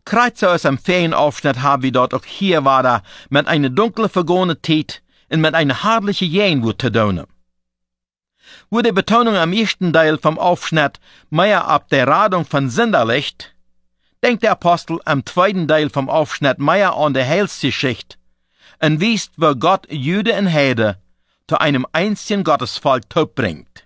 Kreuz aus dem Ferienaufschnitt haben wir dort auch hier war da mit einer dunkle vergangene Zeit und mit einer herrliche Gegenwart zu tun. Wo die Betonung am ersten Teil vom Aufschnitt mehr ab der Radung von Sünder liegt, denkt der Apostel am zweiten Teil vom Aufschnitt mehr an die Heilsgeschichte und wiest, wo Gott Juden und Heiden zu einem einzigen Gottesvolk bringt.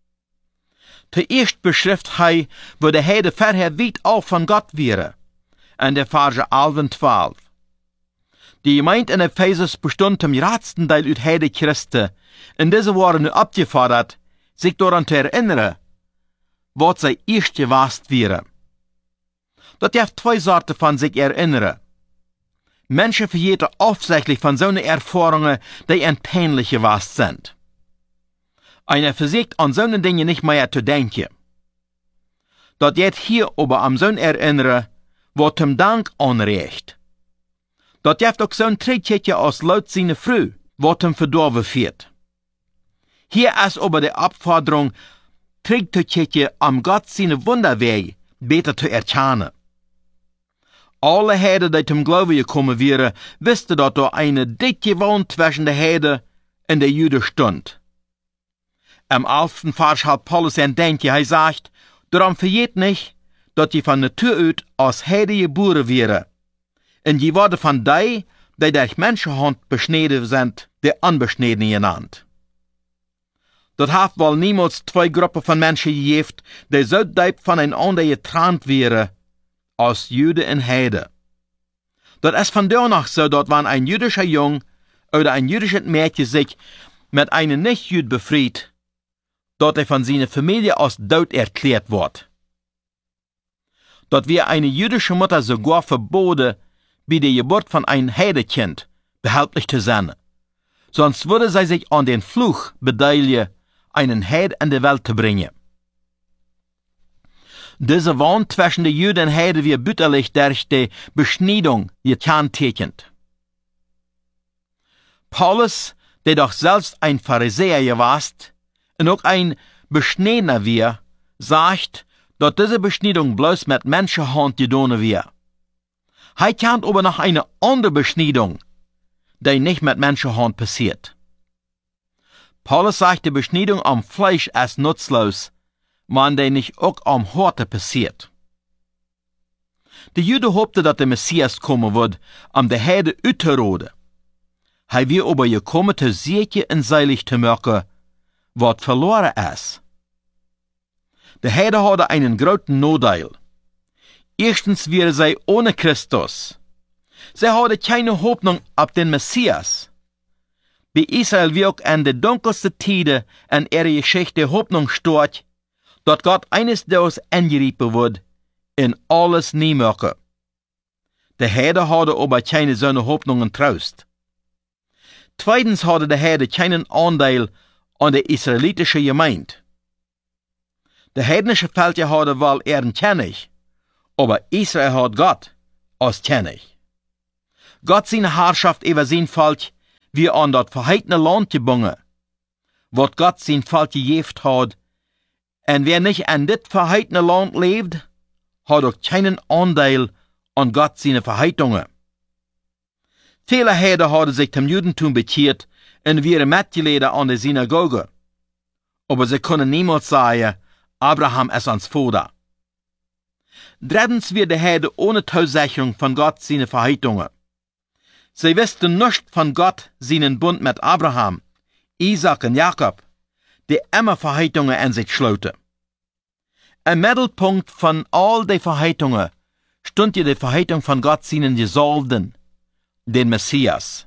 Zuerst beschrift er, wo der Heide vorher weit auch von Gott wäre, an der Verse 11 und 12. Die Gemeinde in Ephesus bestund zum letzten Teil aus Heide Christen, und diese waren nu abgefordert, sich daran zu erinnern, was sie erst gewast wäre. Dort gibt zwei Sorten von sich erinnern. Menschen verjeten aufsichtlich von so einer Erfahrungen, die ein peinlich gewast sind. Einer versucht an so eine Dinge nicht mehr zu denken. Dort geht hier aber am so erinnern, was zum Dank anrecht. Dort gibt auch so ein Trittchen aus laut seine Früh, was zum Verdorben führt. Hier ist aber die Abforderung, Trittchen am Gott seine Wunderweg besser zu erkennen. Alle Heiden, die zum Glauben gekommen wären, wussten, dass da eine dicke Wand zwischen der Heiden und der Juden stund. Am 11. Vers hat Paulus ein Denken, er sagt, darum vergeht nicht, dass die von Natur aus als Heiden geboren wären. Und die worden von die durch Menschenhand beschnitten sind, der Unbeschnittenen genannt. Dort hat wohl niemals zwei Gruppen von Menschen gegeben, die so deep voneinander getrennt wären, als Juden und Heiden. Das ist von der noch so, dass wenn ein jüdischer Jung oder ein jüdisches Mädchen sich mit einem Nicht-Jüd befreit, dass er von seiner Familie als tot erklärt wird. Dort wir eine jüdische Mutter sogar verboten, bei der Geburt von einem Heidekind behältlich zu sein. Sonst würde sie sich an den Fluch beteiligen, einen Heid in die Welt zu bringen. Diese Wand zwischen den Juden und Heiden wird bütterlich durch die Beschneidung gekennzeichnet. Paulus, der doch selbst ein Pharisäer gewast und auch ein Beschneidener war, sagt, dass diese Beschneidung bloß mit Menschenhand getan wird. Er kennt aber noch eine andere Beschneidung, die nicht mit Menschenhand passiert. Paulus sagt, die Beschneidung am Fleisch ist nutzlos, wenn die nicht auch am Horte passiert. Die Juden hofften, dass der Messias kommen wird, um die Heiden auszuroden. Er wird aber gekommen, zu sicher und seilig zu machen, was verloren ist. Die Heiden hadden einen großen Nachteil. Erstens wären sie ohne Christus. Sie hadden keine Hoffnung auf den Messias. Bei Israel wird auch in der dunkelsten Tide in ihrer Geschichte Hoffnung steht, dass Gott eines Tages eingreifen wird in alles nie machen. Die Heiden hadden aber keine so eine Hoffnung und Trost. Zweitens hadden die Heiden keinen Anteil an der israelitischen Gemeinde. Die heidnische Völker hadden wohl ihren König, aber Israel hat Gott als König. Gott seine Herrschaft über sein Volk wie an das verheißene Land gebunden, was Gott sein Volk gegeben hat. Und wer nicht an dit verheißene Land lebt, hat auch keinen Anteil an Gott seine Verheißungen. Viele Heiden haben sich zum Judentum bekehrt und wären Mitglieder an der Synagoge. Aber sie können niemals sagen, Abraham ist ans Vater. Drittens wird der Heide ohne Zusicherung von Gott seine Verheißungen. Sie wussten nicht von Gott seinen Bund mit Abraham, Isaac und Jakob, die immer Verheißungen in sich schloten. Im Mittelpunkt von all den Verheißungen stund die Verheißung von Gott seinen Gesalbten, den Messias.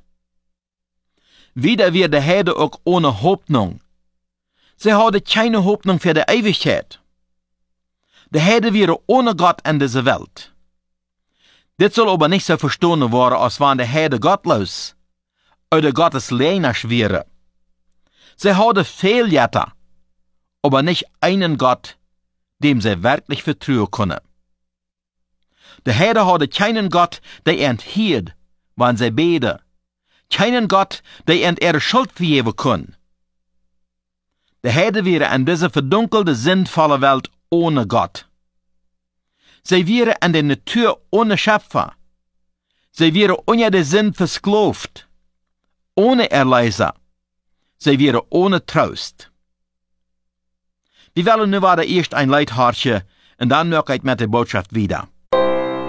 Wieder wird der Heide auch ohne Hoffnung. Sie hadden keine Hoffnung für die Ewigkeit. Der Heide wäre ohne Gott in dieser Welt. Dit soll aber nicht so verstanden worden, als wenn der Heide gottlos oder Gottes Lehners wäre. Sie hadden viel Jetter, aber nicht einen Gott, dem sie wirklich vertrauen können. Der Heide hadden keinen Gott, der enthielt, wenn sie beten. Keinen Gott, der ihre Schuld vergeben kann. Der Heide wäre in dieser verdunkelte, sinnvolle Welt ohne Gott. Sie wären an der Natur ohne Schöpfer. Sie wären ohne den Sinn versklavt, ohne Erlöser. Sie wären ohne Trost. Wir wollen nu wieder erst ein Leid hartje und dann noch mit der Botschaft wieder.